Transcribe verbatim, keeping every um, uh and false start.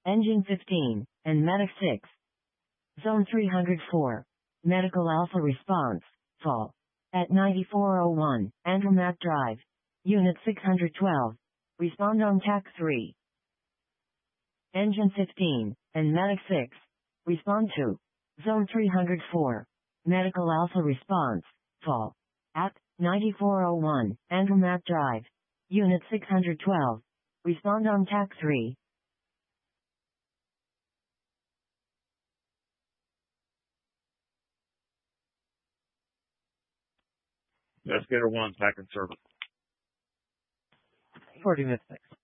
Engine fifteen, and Medic six. Zone three hundred four. Medical Alpha response, fall. At ninety-four oh one, Andromat Drive. Unit six hundred twelve. Respond on T A C three. Engine fifteen, and Medic six. Respond to. Zone three hundred four. Medical Alpha response, fall. At ninety-four oh one, Andromat Drive. Unit six hundred twelve. Respond on T A C three. Investigator one, Packard service. forty minutes next.